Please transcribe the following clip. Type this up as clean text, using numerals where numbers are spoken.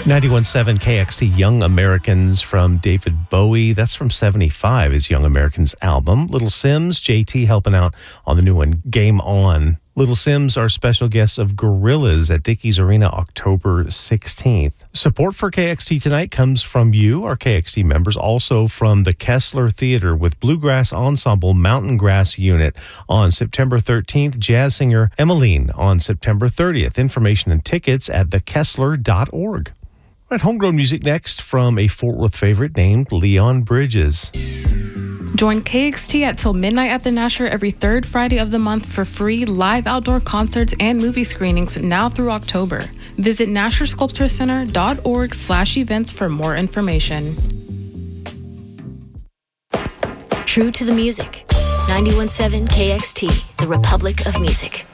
91.7 KXT, Young Americans from David Bowie. That's from 75, his Young Americans album. Little Sims, JT helping out on the new one, Game On. Little Sims are special guests of Gorillaz at Dickies Arena October 16th. Support for KXT tonight comes from you, our KXT members, also from the Kessler Theater with Bluegrass Ensemble Mountain Grass Unit on September 13th, jazz singer Emmeline on September 30th. Information and tickets at thekessler.org. All right, homegrown music next from a Fort Worth favorite named Leon Bridges. Join KXT at till midnight at the Nasher every third Friday of the month for free live outdoor concerts and movie screenings now through October. Visit NasherSculptureCenter.org/events for more information. True to the music. 91.7 KXT, the Republic of Music.